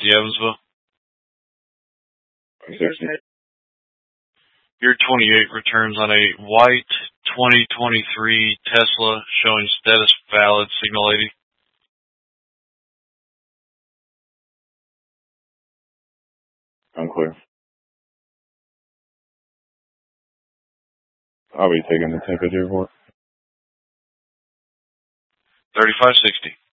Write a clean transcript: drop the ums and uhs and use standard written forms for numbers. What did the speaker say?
Evansville. 60. Your 28 returns on a white 2023 Tesla showing status valid, Signal 80. Unclear. I'll be taking the temperature report. 3560.